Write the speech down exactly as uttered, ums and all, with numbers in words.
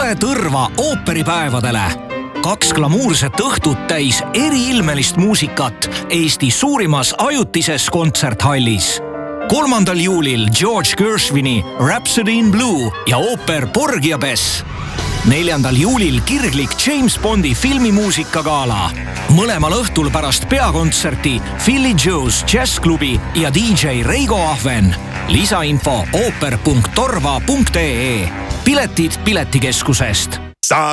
tule Tõrva ooperipäevadele. Kaks glamuurset õhtut täis eriilmelist muusikat Eesti suurimas ajutises kontserthallis. kolmandal juulil George Gershwini Rhapsody in Blue ja ooper Porgy ja Bess. neljandal juulil kirglik James Bondi filmimuusikagaala. Mõlemal õhtul pärast peakontserti Philly Joe's Jazzklubi ja D J Reigo Ahven. Lisainfo ooper punkt torva punkt ee. Piletid Piletikeskusest.